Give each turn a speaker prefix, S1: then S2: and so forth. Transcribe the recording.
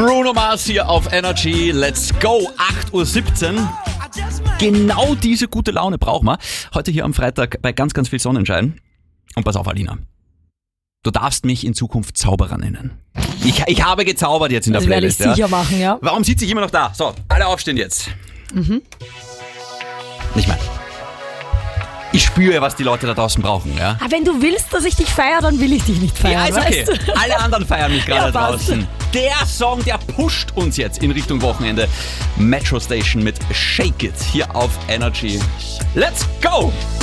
S1: Bruno Mars hier auf Energy. Let's go. 8:17 Uhr. Genau diese gute Laune brauchen wir. Heute hier am Freitag bei ganz, ganz viel Sonnenschein. Und pass auf, Alina. Du darfst mich in Zukunft Zauberer nennen. Ich habe gezaubert jetzt in der Playlist.
S2: Das werde ich sicher machen, ja.
S1: Warum sitze ich immer noch da? So, alle aufstehen jetzt. Nicht mehr. Ich spüre, was die Leute da draußen brauchen, ja?
S2: Aber wenn du willst, dass ich dich feiere, dann will ich dich nicht feiern,
S1: Ja, ist okay.
S2: weißt du?
S1: Alle anderen feiern mich gerade
S2: Ja, passt.
S1: draußen. Der Song, der pusht uns jetzt in Richtung Wochenende. Metro Station mit Shake It hier auf Energy. Let's go!